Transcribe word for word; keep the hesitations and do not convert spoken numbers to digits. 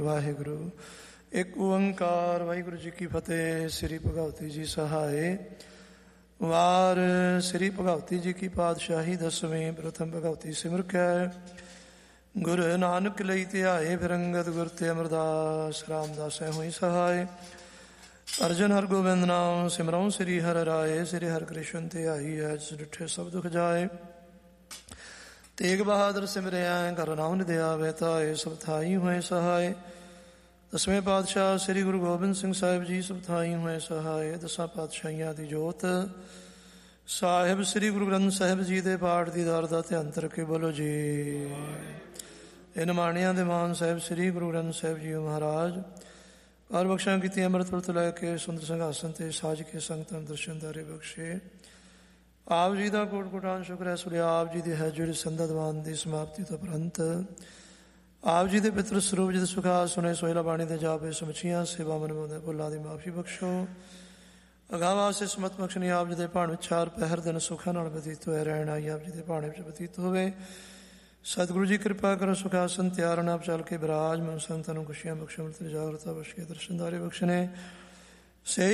ਵਾਹਿਗੁਰੂ। ਇੱਕ ਓੰਕਾਰ ਵਾਹਿਗੁਰੂ ਜੀ ਕੀ ਫਤਿਹ। ਸ੍ਰੀ ਭਗਵਤੀ ਜੀ ਸਹਾਏ। ਵਾਰ ਸ੍ਰੀ ਭਗਵਤੀ ਜੀ ਕੀ ਪਾਤਸ਼ਾਹੀ ਦਸਵੀਂ। ਪ੍ਰਥਮ ਭਗਵਤੀ ਸਿਮਰ ਕੈ ਗੁਰੂ ਨਾਨਕ ਲਈ ਧਿਆਏ। ਫਿਰ ਅੰਗਦ ਗੁਰ ਤੇ ਅਮਰਦਾਸ ਰਾਮਦਾਸ ਹੋਈ ਸਹਾਏ। ਅਰਜਨ ਹਰ ਗੋਬਿੰਦ ਨਾਮ ਸਿਮਰਉ ਸ੍ਰੀ ਹਰਿ ਰਾਏ। ਸ੍ਰੀ ਹਰਿ ਕ੍ਰਿਸ਼ਨ ਧਿਆਈ ਹੈ ਜਿਸ ਡਿਠੇ ਸਭ ਦੁਖ ਜਾਏ। ਤੇਗ ਬਹਾਦਰ ਸਿਮਰਿਆ ਕਰ ਨਾਮ ਨਿਦਿਆ ਵਹਿਤਾਏ। ਸਭ ਥਾਈ ਹੋਏ ਸਹਾਏ। ਦਸਵੇਂ ਪਾਤਸ਼ਾਹ ਸ੍ਰੀ ਗੁਰੂ ਗੋਬਿੰਦ ਸਿੰਘ ਸਾਹਿਬ ਜੀ ਸਭ ਥਾਈ ਹੋਏ ਸਹਾਏ। ਦਸਾਂ ਪਾਤਸ਼ਾਹੀਆਂ ਦੀ ਜੋਤ ਸਾਹਿਬ ਸ੍ਰੀ ਗੁਰੂ ਗ੍ਰੰਥ ਸਾਹਿਬ ਜੀ ਦੇ ਪਾਠ ਦੀ ਦਰ ਦਾ ਧਿਆਨ ਕਰਕੇ ਬੋਲੋ ਜੀ। ਇਹ ਨਿਮਾਣਿਆਂ ਦੇ ਮਾਨ ਸਾਹਿਬ ਸ੍ਰੀ ਗੁਰੂ ਗ੍ਰੰਥ ਸਾਹਿਬ ਜੀ ਮਹਾਰਾਜ ਹਰ ਬਖਸ਼ਾਂ ਕੀਤੀ ਅੰਮ੍ਰਿਤ ਪ੍ਰਾਪਤ ਲੈ ਕੇ ਸੁੰਦਰ ਸਿੰਘਾਸਨ ਤੇ ਸਾਜ ਕੇ ਸੰਗਤਾਂ ਦਰਸ਼ਨ ਦਾਰੇ ਬਖਸ਼ੇ। ਆਪ ਜੀ ਦਾ ਕੋਟ ਕੋਟਾਨ ਸ਼ੁਕਰ ਹੈ। ਸੁਲਿਆ ਆਪ ਜੀ ਦੀ ਹੈ ਜਿਹੜੀ ਸੰਦਤਵਾਨ ਦੀ ਸਮਾਪਤੀ ਤੋਂ ਉਪਰੰਤ ਆਪ ਜੀ ਦੇ ਪਿਤਰ ਸਰੂਪ ਜੀ ਦੇ ਸੁਖਾ ਸੁਣੇ ਸੋਹਿਲਾ ਬਾਣੀ ਦੇ ਜਾਪੇ ਸਮੁੱਚੀਆਂ ਸੇਵਾਵਾਂ ਨਿਭਾਉਂਦੇ ਭੁੱਲਾਂ ਦੀ ਮਾਫੀ ਬਖਸ਼ੋ। ਅਗਾਵਾਂ ਸੇ ਸਮਤ ਬਖਸ਼ਣੀ ਆਪ ਜੀ ਦੇ ਭਾਣ ਵਿਚਾਰ ਪਹਿਰ ਦਿਨ ਸੁੱਖਾਂ ਨਾਲ ਬਤੀਤ ਹੋਇਆ ਰਹਿਣ ਆਈ ਆਪ ਜੀ ਦੇ ਭਾਣੇ ਵਿੱਚ ਬਤੀਤ ਹੋਵੇ। ਸਤਿਗੁਰੂ ਜੀ ਕਿਰਪਾ ਕਰੋ ਸੁਖਾਸਨ ਤਿਆਰਨ ਆਪ ਚੱਲ ਕੇ ਬਿਰਾਜ ਮਨ ਸੰਤਾਂ ਨੂੰ ਖੁਸ਼ੀਆਂ ਬਖਸ਼ੋ। ਮਿਲਤ ਜਾਗਰਤਾ ਬਖਸ਼ ਕੇ ਦਰਸ਼ਨਦਾਰੇ ਬਖਸ਼ਣੇ ਸੇ